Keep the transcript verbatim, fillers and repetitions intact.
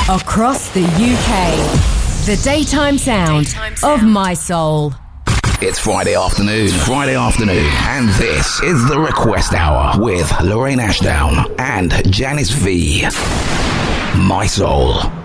Across the U K, the daytime sound, daytime sound. of My Soul. It's Friday afternoon, Friday afternoon, and this is the Request Hour with Lorraine Ashdown and Janice V. My Soul.